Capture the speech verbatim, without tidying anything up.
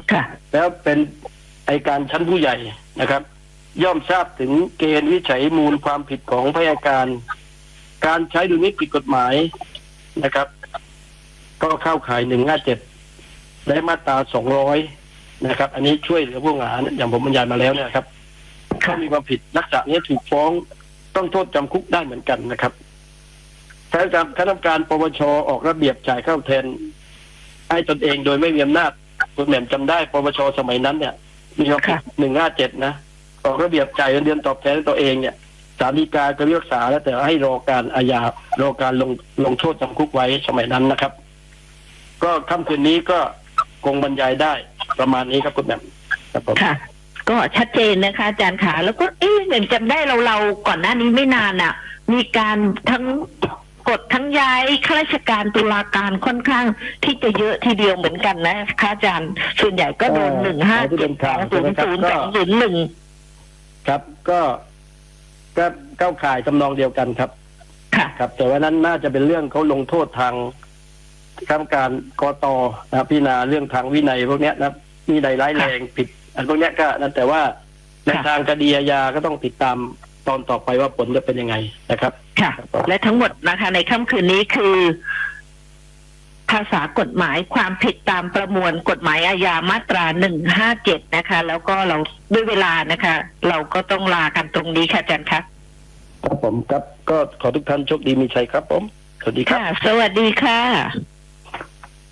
ค่ะแล้วเป็นอัยการชั้นผู้ใหญ่นะครับย่อมทราบถึงเกณฑ์วิจัยมูลความผิดของพยาการการใช้ดุลพินิจผิดกฎหมายนะครับก็เข้าข่ายหนึ่งห้าเจ็ดและมาตราสองร้อยนะครับอันนี้ช่วยเหลือผู้ต้องหาอย่างผมบรรยายมาแล้วเนี่ยครับถ้ามีความผิดลักษณะนี้ถูกฟ้องต้องโทษจำคุกได้เหมือนกันนะครับคณะกรรมคณะกรรมการปปชออกระเบียบจ่ายเข้าแทนให้ตนเองโดยไม่มีอำนาจคุณแหม่มจำได้ปปชสมัยนั้นเนี่ยมีความผิดหนึ่งห้าเจ็ดนะออกระเบียบจ่ายเงินเดือนตอบแทนตัวเองเนี่ยศาลฎีกาจะพิพากษาแล้วแต่ให้รอการอาญารอการลงลงโทษจำคุกไว้สมัยนั้นนะครับก็ค่ำคืนนี้ก็คงบรรยายได้ประมาณนี้ครับคุณแหม่มครับผมค่ะก็ชัดเจนนะคะอาจารย์ขาแล้วก็เอ๊ะเหมือนจำได้เราเราก่อนหน้านี้ไม่นานอ่ะมีการทั้งกดทั้งย้ายข้าราชการตุลาการค่อนข้างที่จะเยอะทีเดียวเหมือนกันนะคะอาจารย์ส่วนใหญ่ก็โดนหนึ่งห้าเจ็ดสองศูนย์ศูนย์สองศูนย์หนึ่งครับก็ก็เข้าข่ายทำนองเดียวกันครับค่ะครับแต่ว่านั้นน่าจะเป็นเรื่องเขาลงโทษทางกรรมการกตนะพิจารณาเรื่องทางวินัยพวกนี้นะมีใดร้ายแรงผิดอันพวกนี้ก็นั่นแต่ว่าในทางคดีอาญาก็ต้องติดตามตอนต่อไปว่าผลจะเป็นยังไงนะครับค่ะและทั้งหมดนะคะในค่ำคืนนี้คือภาษากฎหมายความผิดตามประมวลกฎหมายอาญามาตราหนึ่งห้าเจ็ดนะคะแล้วก็เราด้วยเวลานะคะเราก็ต้องลากันตรงนี้ค่ะอาจารย์คะครับผมครับก็ขอทุกท่านโชคดีมีชัยครับผมสวัสดีครับค่ะสวัสดีค่ะ